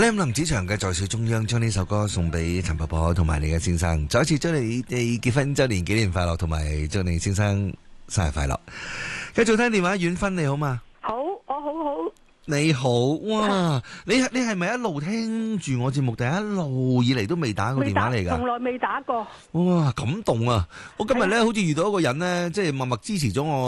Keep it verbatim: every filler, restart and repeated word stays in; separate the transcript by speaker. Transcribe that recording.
Speaker 1: M 林子祥嘅在水中央，將呢首歌送俾陳婆婆同埋你嘅先生，再一次祝你哋結婚周年紀念快樂，同埋祝你先生生日快樂。繼續聽電話，遠芬你好嘛？
Speaker 2: 好，我好好。
Speaker 1: 你好，哇！你你係咪一路聽住我節目，定係一路以嚟都未打過電話嚟㗎？
Speaker 2: 從來未打過。
Speaker 1: 哇，感動啊！我今日咧好似遇到一個人咧，即係默默支持咗我。